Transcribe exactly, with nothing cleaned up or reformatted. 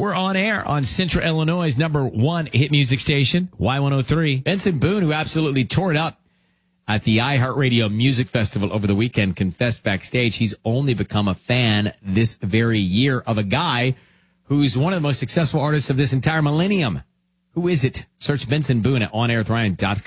We're on air on Central Illinois' number one hit music station, Y one oh three. Benson Boone, who absolutely tore it up at the iHeartRadio Music Festival over the weekend, confessed backstage he's only become a fan this very year of a guy who's one of the most successful artists of this entire millennium. Who is it? Search Benson Boone at on air with ryan dot com.